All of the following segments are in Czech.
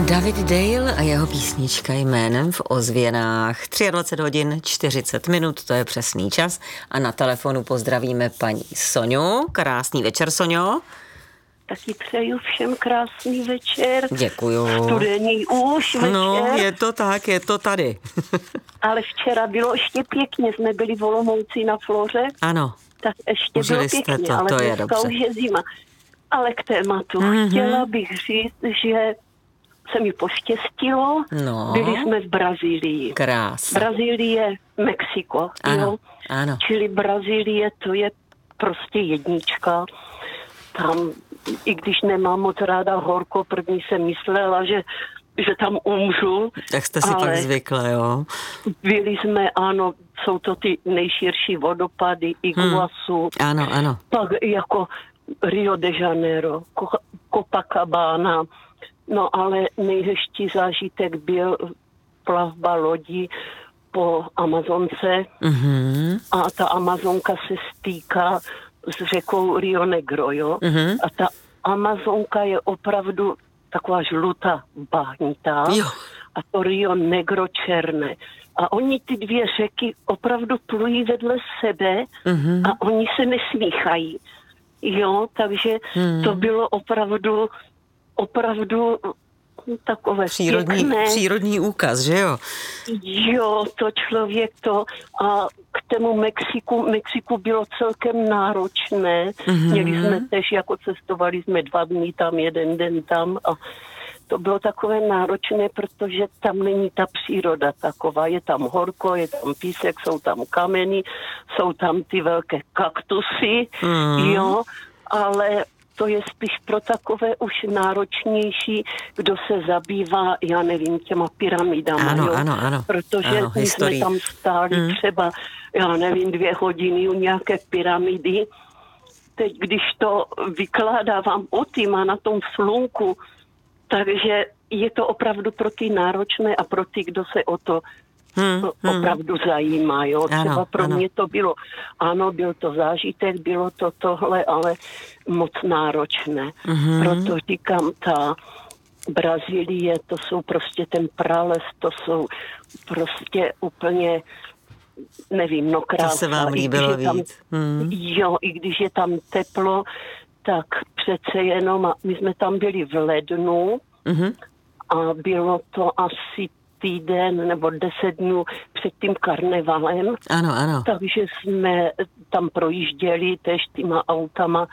David Dale a jeho písnička Jménem v ozvěnách. 23 hodin 40 minut, to je přesný čas. A na telefonu pozdravíme paní Soňu. Krásný večer, Soňo. Taky přeju všem krásný večer. Děkuju. Studený už večer. No, je to tak, je to tady. Ale včera bylo ještě pěkně, jsme byli v Olomouci na Floře. Ano. Tak ještě Užili bylo pěkně, to, ale to je dneska dobře. už je zima. Ale k tématu chtěla bych říct, že se mi poštěstilo. No. Byli jsme v Brazílii. Krás. Brazílie, Mexiko. Ano, jo? ano. Čili Brazílie, to je prostě jednička. Tam, i když nemám moc ráda horko, první jsem myslela, že tam umřu. Tak jste si pak zvykla, jo? Byli jsme, ano, jsou to ty nejširší vodopady, Iguazu. Ano, ano. Pak jako Rio de Janeiro, Copacabana. No ale nejhezčí zážitek byl plavba lodí po Amazonce. A ta Amazonka se stýká s řekou Rio Negro, jo? A ta Amazonka je opravdu taková žlutá, bahnitá. Jo. A to Rio Negro černé. A oni ty dvě řeky opravdu plují vedle sebe a oni se nesmíchají. Jo, takže to bylo opravdu takové přírodní úkaz, že jo? Jo, to člověk to a k tomu Mexiku bylo celkem náročné. Měli jsme tež, jako cestovali jsme 2 dny tam, 1 den tam a to bylo takové náročné, protože tam není ta příroda taková. Je tam horko, je tam písek, jsou tam kameny, jsou tam ty velké kaktusy, jo, ale to je spíš pro takové už náročnější, kdo se zabývá, já nevím, těma pyramidama, ano, jo. Ano, protože ano, my jsme tam stáli třeba, já nevím, 2 hodiny u nějaké pyramidy. Teď, když to vykládávám o tím a na tom slunku, takže je to opravdu pro ty náročné a pro ty, kdo se o to opravdu zajímá, jo. Třeba pro mě to bylo, ano, byl to zážitek, bylo to tohle, ale moc náročné. Proto říkám, ta Brazílie, to jsou prostě ten prales, to jsou prostě úplně, nevím, no krásná. To se vám líbilo víc. Jo, i když je tam teplo, tak přece jenom, a my jsme tam byli v lednu a bylo to asi týden nebo 10 dnů před tím karnevalem. Ano. Takže jsme tam projížděli tež těma autama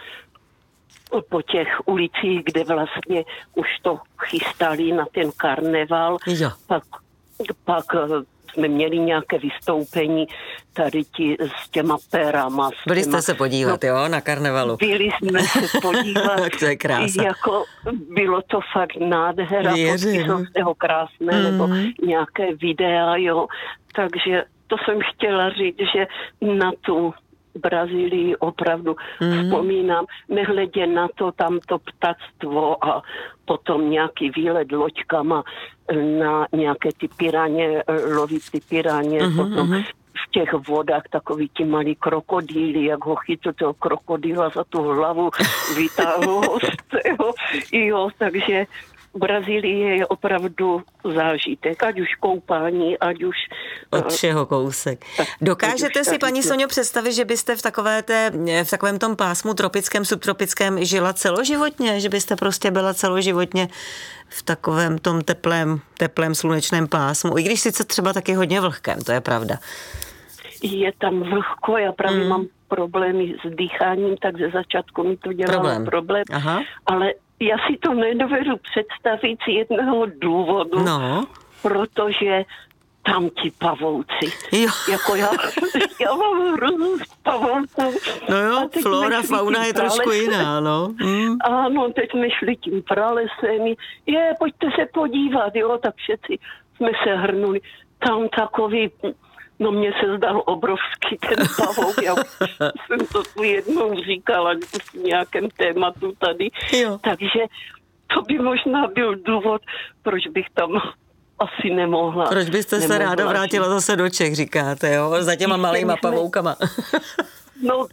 po těch ulicích, kde vlastně už to chystali na ten karneval. Jo. Pak jsme měli nějaké vystoupení tady s těma perama. Byli jste se podívat, jo, na karnevalu? Byli jsme se podívat. To je krása. Jako bylo to fakt nádhera, podpisového krásné, nebo nějaké videa, jo. Takže to jsem chtěla říct, že na tu Brazílii opravdu vzpomínám, nehledě na to, tam to ptactvo a potom nějaký výlet loďkama na nějaké ty piraně, lovit ty piraně, potom v těch vodách takový ti malí krokodýly, jak ho chytl toho krokodýla za tu hlavu, vytáhl ho z toho, jo, takže Brazílie je opravdu zážitek, ať už koupání, ať už... Od všeho kousek. Dokážete si, paní Soňo, představit, že byste v takovém tom pásmu tropickém, subtropickém žila celoživotně? Že byste prostě byla celoživotně v takovém tom teplém slunečném pásmu? I když sice třeba taky hodně vlhkém, to je pravda. Je tam vlhko, já právě mám problémy s dýcháním, tak ze začátku mi to dělalo problém. Ale já si to nedovedu představit z jednoho důvodu, protože tam ti pavouci. Jo. Jako já mám hroznou z pavouků. No jo, flora, fauna je trošku jiná, no. Ano, teď jsme šli tím pralesem. Pojďte se podívat, jo, tak všetci jsme se hrnuli. Tam takový... No mně se zdal obrovský ten pavouk, já jsem to tu jednou říkala v nějakém tématu tady, takže to by možná byl důvod, proč bych tam asi nemohla. Proč byste se ráda vrátila zase do Čech, říkáte, jo? Za těma malýma pavoukama. No